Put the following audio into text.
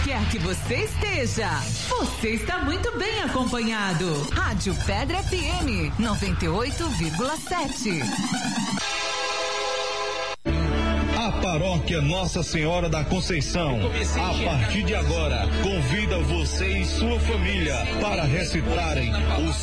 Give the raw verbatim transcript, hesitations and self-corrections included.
quer que você esteja, você está muito bem acompanhado. Rádio Pedra F M noventa e oito vírgula sete. A Paróquia Nossa Senhora da Conceição, a partir de agora, convida você e sua família para recitarem os